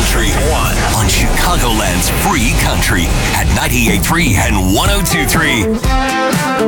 Country on Chicagoland's free country at 98.3 and 102.3.